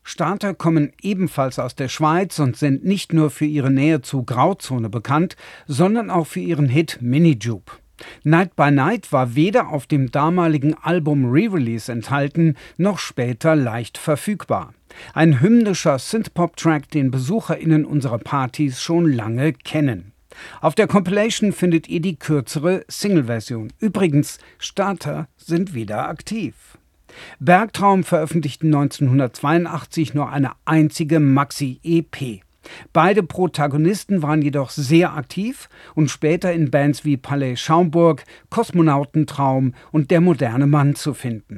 Starter kommen ebenfalls aus der Schweiz und sind nicht nur für ihre Nähe zu Grauzone bekannt, sondern auch für ihren Hit Mini-Jupe. Night by Night war weder auf dem damaligen Album Re-Release enthalten, noch später leicht verfügbar. Ein hymnischer Synthpop-Track, den BesucherInnen unserer Partys schon lange kennen. Auf der Compilation findet ihr die kürzere Single-Version. Übrigens, Starter sind wieder aktiv. Bergtraum veröffentlichten 1982 nur eine einzige Maxi-EP. Beide Protagonisten waren jedoch sehr aktiv und später in Bands wie Palais Schaumburg, Kosmonautentraum und Der moderne Mann zu finden.